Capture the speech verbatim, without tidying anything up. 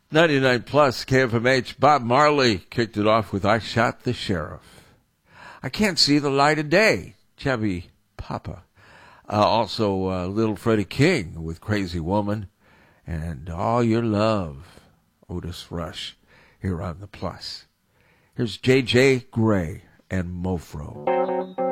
ninety-nine plus K F M H. Bob Marley kicked it off with I Shot the Sheriff. I Can't See the Light of Day, Chubby Papa. Uh, also, uh, Little Freddie King with Crazy Woman. And All Your Love, Otis Rush, here on the Plus. Here's J J Grey and Mofro.